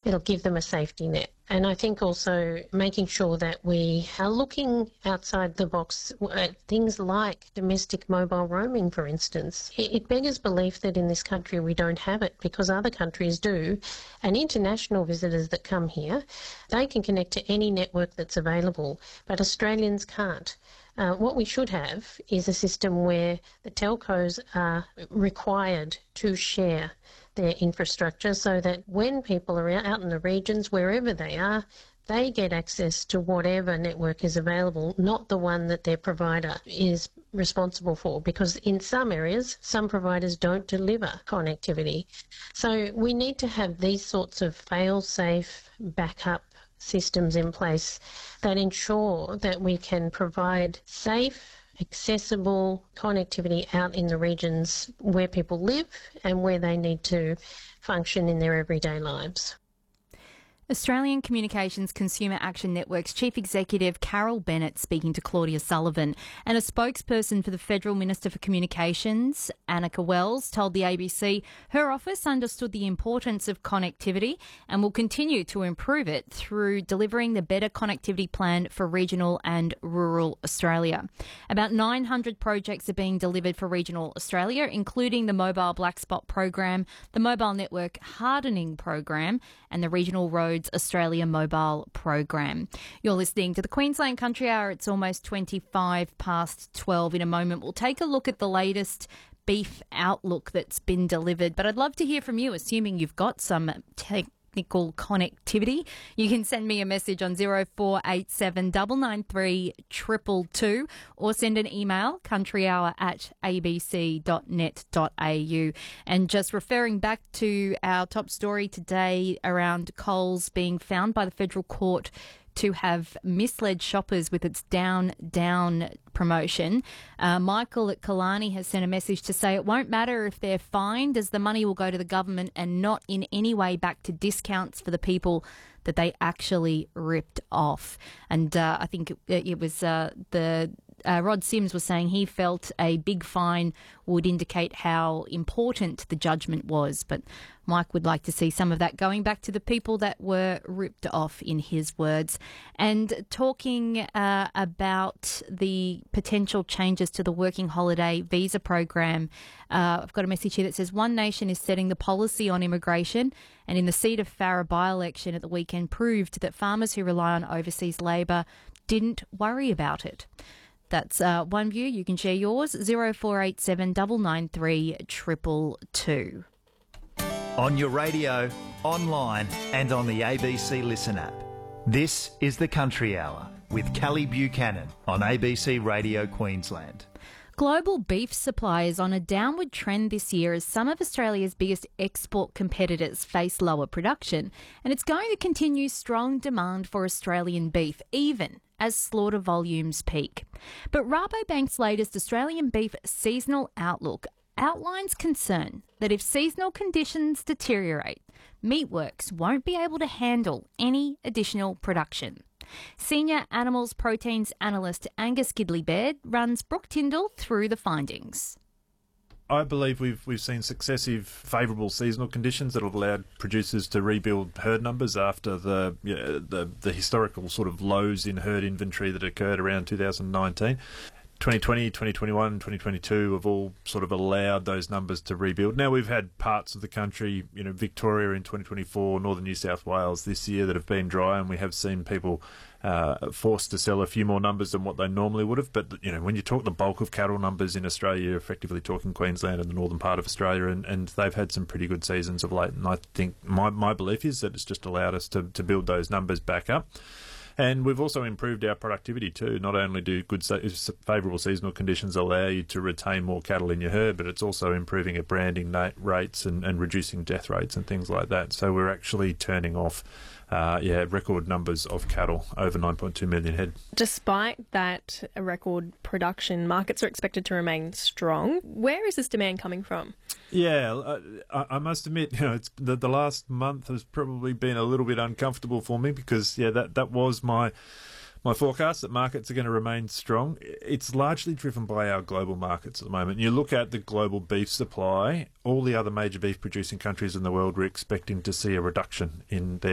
it'll give them a safety net. And I think also making sure that we are looking outside the box at things like domestic mobile roaming, for instance. It beggars belief that in this country we don't have it, because other countries do. And international visitors that come here, they can connect to any network that's available, but Australians can't. What we should have is a system where the telcos are required to share their infrastructure, so that when people are out in the regions, wherever they are, they get access to whatever network is available, not the one that their provider is responsible for, because in some areas, some providers don't deliver connectivity. So we need to have these sorts of fail-safe backup systems in place that ensure that we can provide safe, accessible connectivity out in the regions where people live and where they need to function in their everyday lives. Australian Communications Consumer Action Network's Chief Executive Carol Bennett speaking to Claudia Sullivan, and a spokesperson for the Federal Minister for Communications, Annika Wells, told the ABC her office understood the importance of connectivity and will continue to improve it through delivering the Better Connectivity Plan for regional and rural Australia. About 900 projects are being delivered for regional Australia, including the Mobile Black Spot Program, the Mobile Network Hardening Program, and the Regional Roads Australia Mobile Program. You're listening to the Queensland Country Hour. It's almost 25 past 12. In a moment, we'll take a look at the latest beef outlook that's been delivered. But I'd love to hear from you, assuming you've got some technical connectivity. You can send me a message on 0487 993 222 or send an email, countryhour@abc.net.au. And just referring back to our top story today around Coles being found by the federal court to have misled shoppers with its down promotion. Michael at Killarney has sent a message to say it won't matter if they're fined, as the money will go to the government and not in any way back to discounts for the people that they actually ripped off. And I think it was Rod Sims was saying he felt a big fine would indicate how important the judgment was, but Mike would like to see some of that going back to the people that were ripped off, in his words. And talking about the potential changes to the working holiday visa program, I've got a message here that says One Nation is setting the policy on immigration, and in the seat of Farrer by-election at the weekend proved that farmers who rely on overseas labour didn't worry about it. That's one view. You can share yours, 0487 993 222. On your radio, online and on the ABC Listen app. This is the Country Hour with Kelly Buchanan on ABC Radio Queensland. Global beef supply is on a downward trend this year as some of Australia's biggest export competitors face lower production, and it's going to continue strong demand for Australian beef, even as slaughter volumes peak. But Rabobank's latest Australian beef seasonal outlook outlines concern that if seasonal conditions deteriorate, Meatworks won't be able to handle any additional production. Senior Animals Proteins Analyst Angus Gidley-Baird runs Brooke Tyndall through the findings. I believe we've seen successive favourable seasonal conditions that have allowed producers to rebuild herd numbers after the historical sort of lows in herd inventory that occurred around 2019. 2020, 2021, 2022 have all sort of allowed those numbers to rebuild. Now we've had parts of the country, Victoria in 2024, northern New South Wales this year that have been dry, and we have seen people forced to sell a few more numbers than what they normally would have. But, when you talk the bulk of cattle numbers in Australia, you're effectively talking Queensland and the northern part of Australia, and they've had some pretty good seasons of late. And I think my belief is that it's just allowed us to build those numbers back up. And we've also improved our productivity too. Not only do good favourable seasonal conditions allow you to retain more cattle in your herd, but it's also improving your branding rates and reducing death rates and things like that. So we're actually turning off record numbers of cattle, over 9.2 million head. Despite that record production, markets are expected to remain strong. Where is this demand coming from? Yeah, I must admit, it's the last month has probably been a little bit uncomfortable for me because, that was my forecast that markets are going to remain strong. It's largely driven by our global markets at the moment. You look at the global beef supply, all the other major beef producing countries in the world are expecting to see a reduction in their